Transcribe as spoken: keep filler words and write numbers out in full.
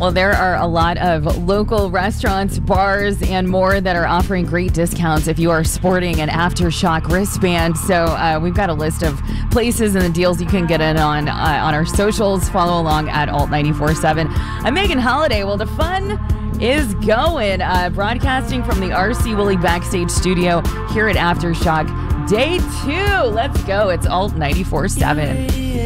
Well, there are a lot of local restaurants, bars, and more that are offering great discounts if you are sporting an Aftershock wristband. So uh, we've got a list of places and the deals you can get in on uh, on our socials. Follow along at alt nine four seven. I'm Megan Holiday. Well, the fun is going. Uh, broadcasting from the R C Willey Backstage Studio here at Aftershock Day two. Let's go. It's alt nine four seven.